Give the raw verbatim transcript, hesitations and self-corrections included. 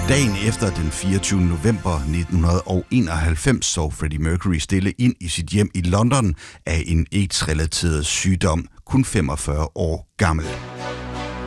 Dagen efter den fireogtyvende november nitten enoghalvfems så Freddie Mercury stille ind i sit hjem i London af en AIDS-relateret sygdom, kun femogfyrre år gammel.